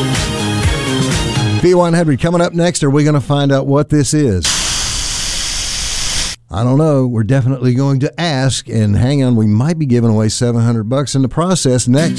B100 coming up next. Are we going to find out what this is? I don't know. We're definitely going to ask. And hang on, we might be giving away $700 in the process next.